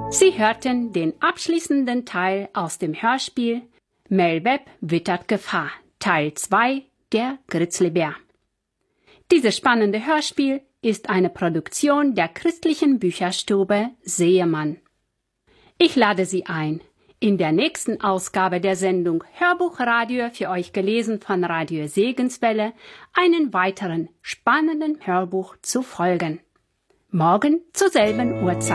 Sie hörten den abschließenden Teil aus dem Hörspiel Melbeb wittert Gefahr, Teil 2, der Grizzlybär. Dieses spannende Hörspiel ist eine Produktion der christlichen Bücherstube Seemann. Ich lade Sie ein, in der nächsten Ausgabe der Sendung Hörbuchradio für euch gelesen von Radio Segenswelle einen weiteren spannenden Hörbuch zu folgen. Morgen zur selben Uhrzeit.